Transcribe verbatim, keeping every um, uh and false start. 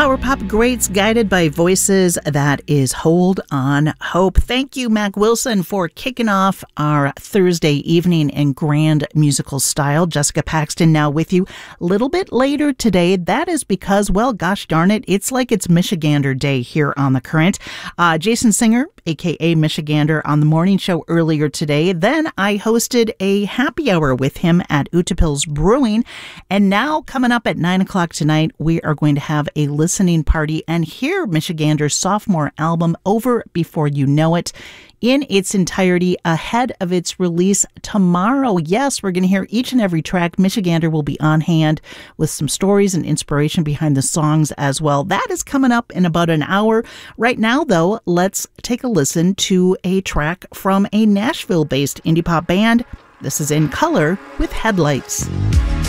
Power pop greats guided by voices. That is Hold on Hope. Thank you, Mac Wilson, for kicking off our Thursday evening in grand musical style. Jessica Paxton now with you a little bit later today. That is because, well, gosh darn it, it's like it's Michigander Day here on The Current. Uh, Jason Singer, a k a. Michigander, on the morning show earlier today. Then I hosted a happy hour with him at Utapils Brewing. And now, coming up at nine o'clock tonight, we are going to have a listening party and hear Michigander's sophomore album, Over Before You Know It, in its entirety ahead of its release tomorrow. Yes, we're going to hear each and every track. Michigander will be on hand with some stories and inspiration behind the songs as well. That is coming up in about an hour. Right now, though, let's take a listen to a track from a Nashville-based indie pop band. This is In Color with Headlights.